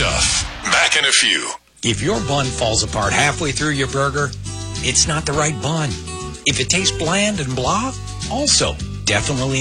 stuff. Back in a few. If your bun falls apart halfway through your burger, it's not the right bun. If it tastes bland and blah, also definitely